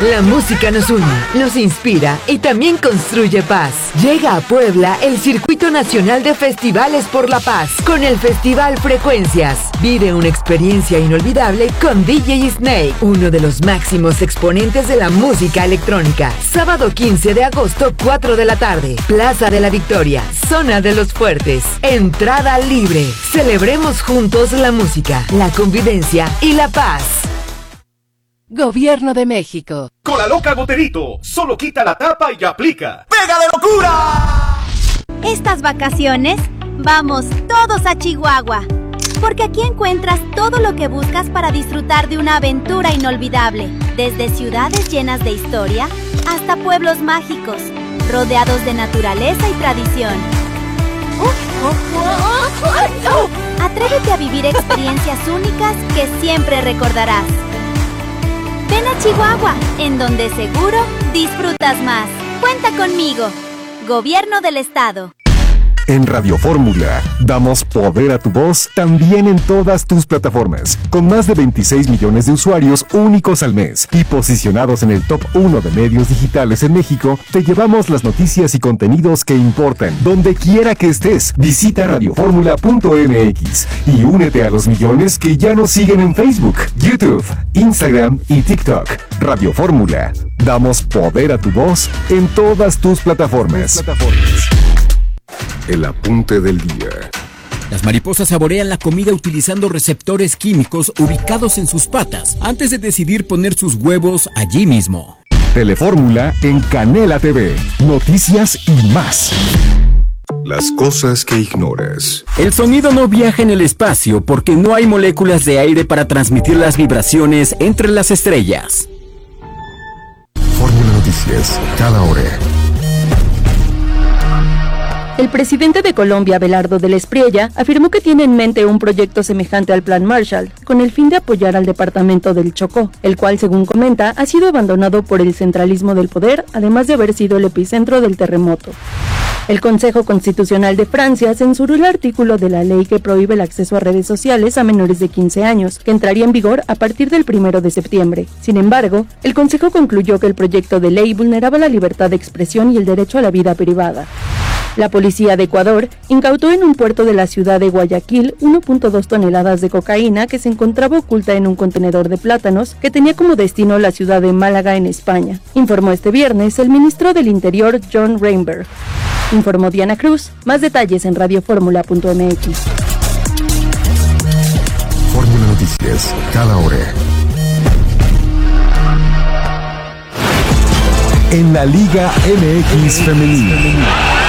La música nos une, nos inspira y también construye paz. Llega a Puebla el Circuito Nacional de Festivales por la Paz con el Festival Frecuencias. Vive una experiencia inolvidable con DJ Snake, uno de los máximos exponentes de la música electrónica. Sábado 15 de agosto, 4 de la tarde, Plaza de la Victoria, Zona de los Fuertes. Entrada libre. Celebremos juntos la música, la convivencia y la paz. Gobierno de México. Con la loca Goterito, solo quita la tapa y aplica. ¡Pega de locura! Estas vacaciones, vamos todos a Chihuahua. Porque aquí encuentras todo lo que buscas para disfrutar de una aventura inolvidable. Desde ciudades llenas de historia hasta pueblos mágicos, rodeados de naturaleza y tradición. Atrévete a vivir experiencias únicas que siempre recordarás. Ven a Chihuahua, en donde seguro disfrutas más. Cuenta conmigo. Gobierno del Estado. En Radio Fórmula, damos poder a tu voz también en todas tus plataformas, con más de 26 millones de usuarios únicos al mes y posicionados en el top 1 de medios digitales en México. Te llevamos las noticias y contenidos que importan, donde quiera que estés. Visita radioformula.mx y únete a los millones que ya nos siguen en Facebook, YouTube, Instagram y TikTok. Radio Fórmula, damos poder a tu voz en todas tus plataformas. El apunte del día. Las mariposas saborean la comida utilizando receptores químicos ubicados en sus patas antes de decidir poner sus huevos allí mismo. Telefórmula en Canela TV. Noticias y más. Las cosas que ignoras. El sonido no viaja en el espacio porque no hay moléculas de aire para transmitir las vibraciones entre las estrellas. Fórmula Noticias, cada hora. El presidente de Colombia, Abelardo del Espriella, afirmó que tiene en mente un proyecto semejante al Plan Marshall, con el fin de apoyar al departamento del Chocó, el cual, según comenta, ha sido abandonado por el centralismo del poder, además de haber sido el epicentro del terremoto. El Consejo Constitucional de Francia censuró el artículo de la ley que prohíbe el acceso a redes sociales a menores de 15 años, que entraría en vigor a partir del 1 de septiembre. Sin embargo, el Consejo concluyó que el proyecto de ley vulneraba la libertad de expresión y el derecho a la vida privada. La policía de Ecuador incautó en un puerto de la ciudad de Guayaquil 1.2 toneladas de cocaína que se encontraba oculta en un contenedor de plátanos que tenía como destino la ciudad de Málaga en España, informó este viernes el ministro del Interior John Reinberg. Informó Diana Cruz. Más detalles en radioformula.mx. Fórmula Noticias, cada hora. En la Liga MX Femenil.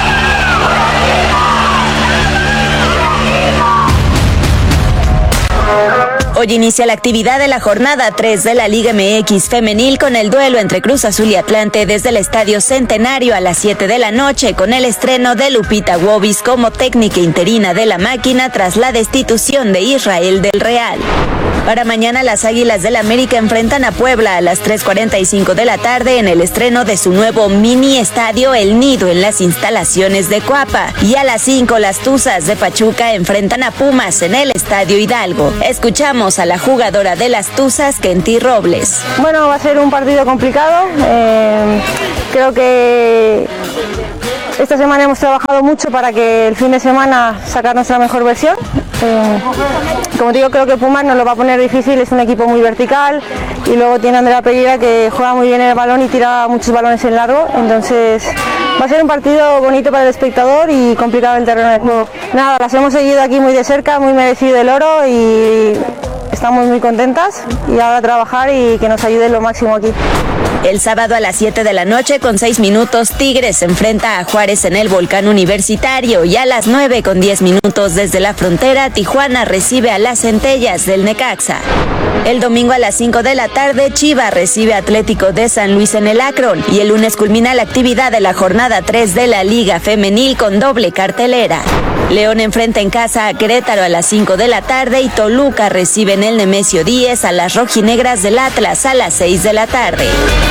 Hoy inicia la actividad de la jornada 3 de la Liga MX Femenil con el duelo entre Cruz Azul y Atlante desde el Estadio Centenario a las 7 de la noche con el estreno de Lupita Wobis como técnica interina de la máquina tras la destitución de Israel del Real. Para mañana las Águilas del América enfrentan a Puebla a las 3:45 de la tarde en el estreno de su nuevo mini estadio El Nido en las instalaciones de Coapa. Y a las 5 las Tuzas de Pachuca enfrentan a Pumas en el Estadio Hidalgo. Escuchamos a la jugadora de las Tuzas, Kenty Robles. Bueno, va a ser un partido complicado. Creo que esta semana hemos trabajado mucho para que el fin de semana sacar nuestra mejor versión. Como digo, creo que Pumas nos lo va a poner difícil, es un equipo muy vertical y luego tiene a Andrea Pereira que juega muy bien el balón y tira muchos balones en largo, entonces va a ser un partido bonito para el espectador y complicado el terreno de juego. Nada, las hemos seguido aquí muy de cerca, muy merecido el oro y estamos muy contentas y ahora a trabajar y que nos ayude lo máximo aquí. El sábado a las 7 de la noche con 6 minutos Tigres se enfrenta a Juárez en el Volcán Universitario y a las 9 con 10 minutos desde la frontera Tijuana recibe a las Centellas del Necaxa. El domingo a las 5 de la tarde Chivas recibe a Atlético de San Luis en el Akron y el lunes culmina la actividad de la jornada 3 de la Liga Femenil con doble cartelera. León enfrenta en casa a Querétaro a las 5 de la tarde y Toluca recibe en el Nemesio 10 a las rojinegras del Atlas a las 6 de la tarde.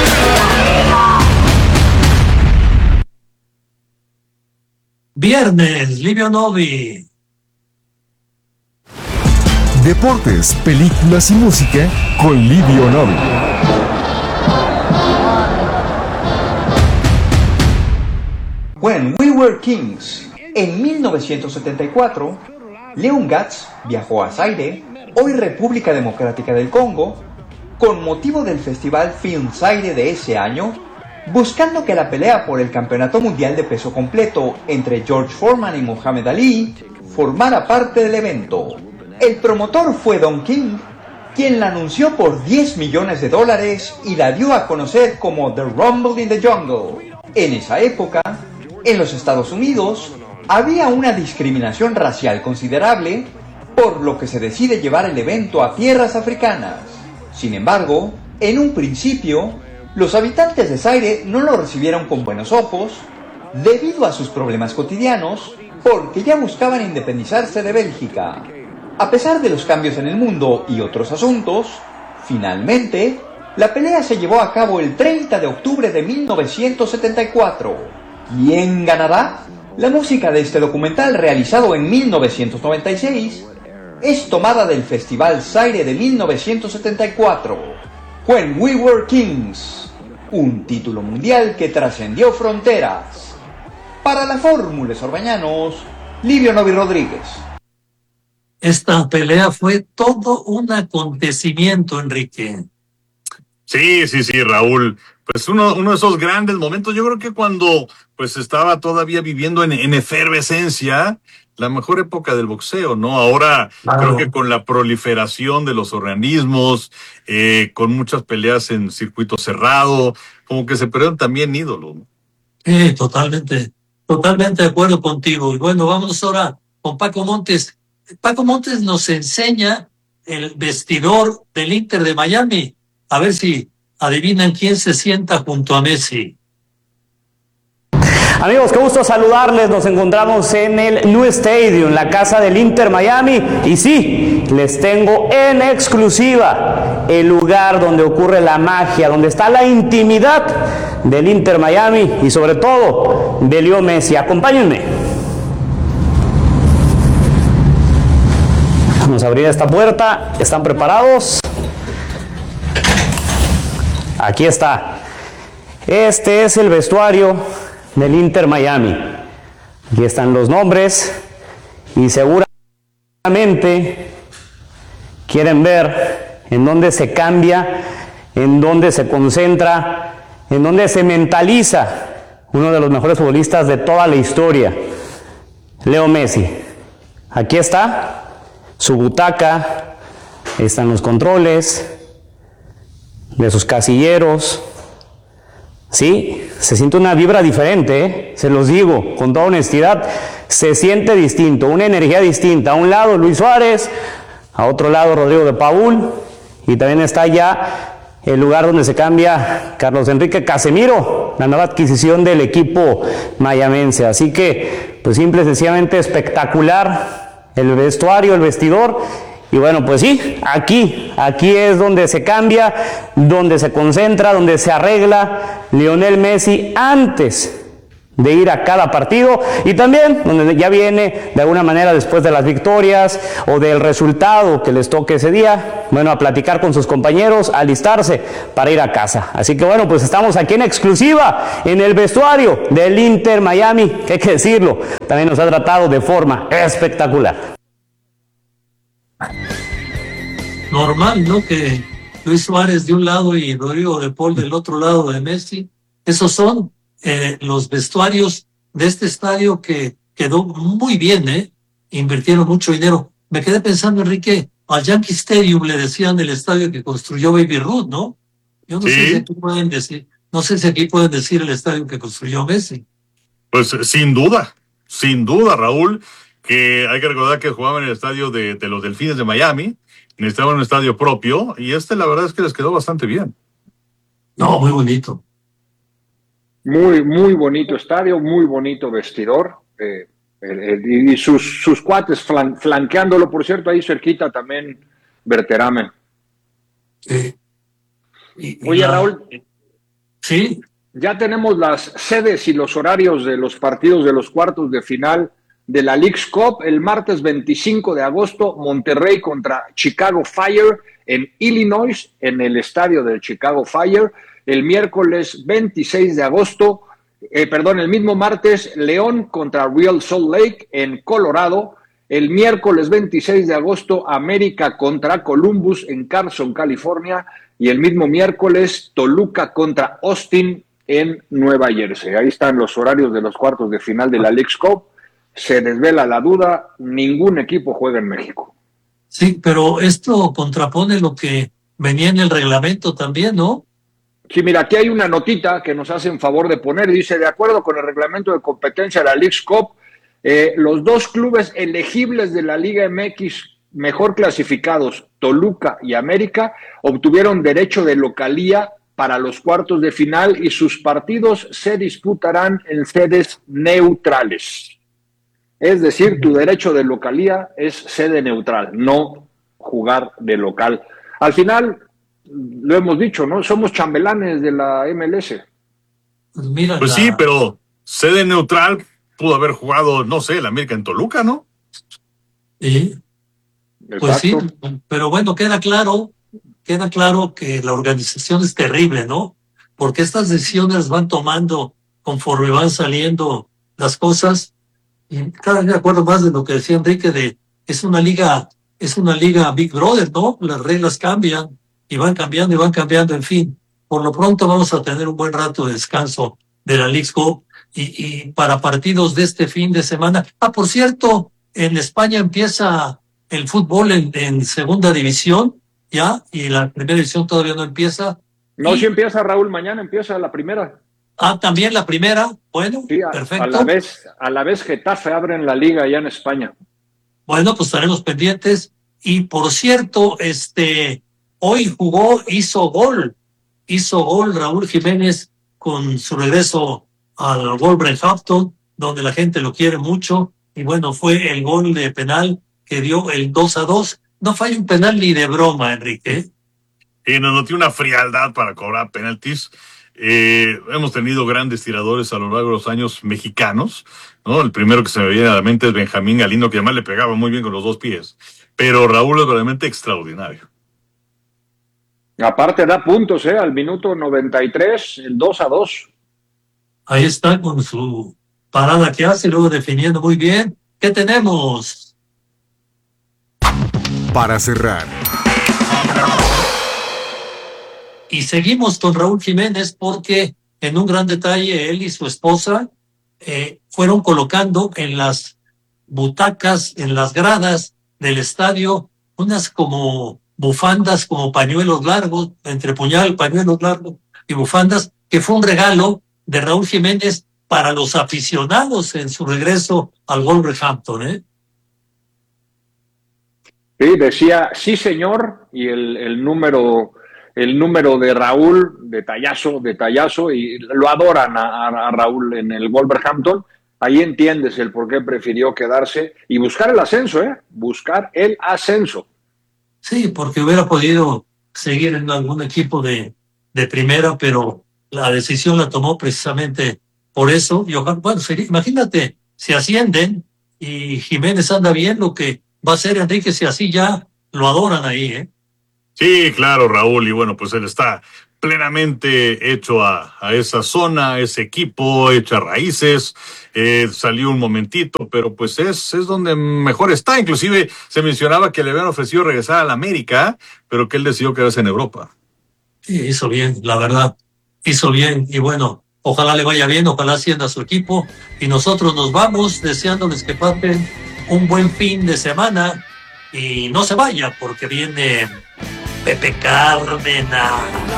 Viernes, Livio Novi. Deportes, películas y música con Livio Novi. When We Were Kings, en 1974, Leon Gatz viajó a Zaire, hoy República Democrática del Congo, con motivo del Festival Film Zaire de ese año, buscando que la pelea por el Campeonato Mundial de Peso Completo entre George Foreman y Muhammad Ali formara parte del evento. El promotor fue Don King, quien la anunció por $10 millones y la dio a conocer como The Rumble in the Jungle. En esa época, en los Estados Unidos, había una discriminación racial considerable, por lo que se decide llevar el evento a tierras africanas. Sin embargo, en un principio, los habitantes de Zaire no lo recibieron con buenos ojos, debido a sus problemas cotidianos, porque ya buscaban independizarse de Bélgica. A pesar de los cambios en el mundo y otros asuntos, finalmente, la pelea se llevó a cabo el 30 de octubre de 1974. ¿Quién ganará? La música de este documental, realizado en 1996, es tomada del Festival Zaire de 1974, When We Were Kings, un título mundial que trascendió fronteras. Para la Fórmula Orbañanos, Livio Novi Rodríguez. Esta pelea fue todo un acontecimiento, Enrique. Sí, Raúl. Pues uno de esos grandes momentos, yo creo que cuando pues estaba todavía viviendo en efervescencia, la mejor época del boxeo, ¿no? Ahora creo que con la proliferación de los organismos, con muchas peleas en circuito cerrado, como que se perdieron también ídolos, ¿no? Totalmente de acuerdo contigo. Y bueno, vamos ahora con Paco Montes. Paco Montes nos enseña el vestidor del Inter de Miami. A ver si adivinan quién se sienta junto a Messi. Amigos, qué gusto saludarles. Nos encontramos en el New Stadium, la casa del Inter Miami. Y sí, les tengo en exclusiva el lugar donde ocurre la magia, donde está la intimidad del Inter Miami y sobre todo de Leo Messi. Acompáñenme. Vamos a abrir esta puerta. ¿Están preparados? Aquí está. Este es el vestuario del Inter Miami. Aquí están los nombres y seguramente quieren ver en dónde se cambia, en dónde se concentra, en dónde se mentaliza uno de los mejores futbolistas de toda la historia, Leo Messi. Aquí está su butaca, ahí están los controles de sus casilleros. Sí, se siente una vibra diferente, se los digo con toda honestidad, se siente distinto, una energía distinta. A un lado Luis Suárez, a otro lado Rodrigo de Paul, y también está ya el lugar donde se cambia Carlos Enrique Casemiro, la nueva adquisición del equipo mayamense. Así que, pues simple y sencillamente espectacular el vestuario, el vestidor. Y bueno, pues sí, aquí es donde se cambia, donde se concentra, donde se arregla Lionel Messi antes de ir a cada partido, y también donde ya viene de alguna manera después de las victorias o del resultado que les toque ese día, bueno, a platicar con sus compañeros, a alistarse para ir a casa. Así que bueno, pues estamos aquí en exclusiva en el vestuario del Inter Miami, que hay que decirlo, también nos ha tratado de forma espectacular. Normal, ¿no? Que Luis Suárez de un lado y Rodrigo de Paul del otro lado de Messi. Esos son los vestuarios de este estadio que quedó muy bien, ¿eh? Invirtieron mucho dinero. Me quedé pensando, Enrique, al Yankee Stadium le decían el estadio que construyó Baby Ruth, ¿no? Yo no sé si aquí pueden decir, el estadio que construyó Messi. Pues sin duda, Raúl, que hay que recordar que jugaban en el estadio de los Delfines de Miami, necesitaban un estadio propio, y la verdad es que les quedó bastante bien. No, muy bonito. Muy, muy bonito estadio, muy bonito vestidor, y sus cuates flanqueándolo, por cierto, ahí cerquita también Berterame. Sí. Oye, Raúl. Sí. Ya tenemos las sedes y los horarios de los partidos de los cuartos de final de la Leagues Cup. El martes 25 de agosto, Monterrey contra Chicago Fire en Illinois, en el estadio del Chicago Fire. El miércoles 26 de agosto, el mismo martes, León contra Real Salt Lake en Colorado. El miércoles 26 de agosto, América contra Columbus en Carson, California. Y el mismo miércoles, Toluca contra Austin en Nueva Jersey. Ahí están los horarios de los cuartos de final de la Leagues Cup. Se desvela la duda, ningún equipo juega en México. Sí, pero esto contrapone lo que venía en el reglamento también, ¿no? Sí, mira, aquí hay una notita que nos hacen favor de poner. Dice, de acuerdo con el reglamento de competencia de la Leagues Cup, los dos clubes elegibles de la Liga MX mejor clasificados, Toluca y América, obtuvieron derecho de localía para los cuartos de final y sus partidos se disputarán en sedes neutrales. Es decir, tu derecho de localía es sede neutral, no jugar de local. Al final, lo hemos dicho, ¿no? Somos chambelanes de la MLS. Pues sí, pero sede neutral pudo haber jugado, no sé, el América en Toluca, ¿no? Sí. Pues sí, pero bueno, queda claro que la organización es terrible, ¿no? Porque estas decisiones van tomando conforme van saliendo las cosas. Y cada vez me acuerdo más de lo que decía Enrique es una liga Big Brother, ¿no? Las reglas cambian y van cambiando, en fin. Por lo pronto vamos a tener un buen rato de descanso de la Leagues Cup y para partidos de este fin de semana. Por cierto, en España empieza el fútbol en segunda división, ya, y la primera división todavía no empieza. No, sí empieza, Raúl, mañana empieza la primera. También la primera, bueno, sí, perfecto. A la vez Getafe abren la liga allá en España. Bueno, pues estaremos pendientes. Y por cierto, hoy hizo gol Raúl Jiménez con su regreso al Wolverhampton, donde la gente lo quiere mucho. Y bueno, fue el gol de penal que dio el 2-2. No falla un penal ni de broma, Enrique. No tiene una frialdad para cobrar penaltis. Hemos tenido grandes tiradores a lo largo de los años mexicanos, ¿no? El primero que se me viene a la mente es Benjamín Galindo, que además le pegaba muy bien con los dos pies. Pero Raúl es realmente extraordinario. Aparte da puntos, al minuto 93, el 2-2. Ahí está con su parada que hace, luego definiendo muy bien. ¿Qué tenemos? Para cerrar. Y seguimos con Raúl Jiménez porque en un gran detalle él y su esposa fueron colocando en las butacas, en las gradas del estadio, unas como bufandas, como pañuelos largos, entre puñal, pañuelos largos y bufandas, que fue un regalo de Raúl Jiménez para los aficionados en su regreso al Wolverhampton, Sí, decía, sí señor, y el número de Raúl, detallazo, y lo adoran a Raúl en el Wolverhampton. Ahí entiendes el por qué prefirió quedarse y buscar el ascenso, buscar el ascenso. Sí, porque hubiera podido seguir en algún equipo de primera, pero la decisión la tomó precisamente por eso. Y ojalá, bueno, imagínate, si ascienden y Jiménez anda bien, lo que va a ser Enrique, si así ya lo adoran ahí, Sí, claro, Raúl, y bueno, pues él está plenamente hecho a esa zona, a ese equipo, hecha raíces, salió un momentito, pero pues es donde mejor está. Inclusive se mencionaba que le habían ofrecido regresar a la América, pero que él decidió quedarse en Europa. Sí, hizo bien, la verdad, hizo bien, y bueno, ojalá le vaya bien, ojalá ascienda a su equipo, y nosotros nos vamos deseándoles que pasen un buen fin de semana, y no se vaya, porque viene Pepe Cárdenas.